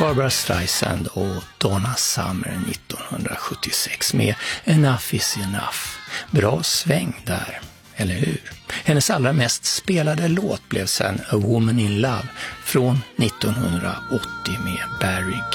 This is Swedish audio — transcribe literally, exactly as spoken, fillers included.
Barbra Streisand och Donna Summer nittonhundrasjuttiosex med Enough is enough. Bra sväng där, eller hur? Hennes allra mest spelade låt blev sen A Woman in Love från nittonhundraåttio med Barry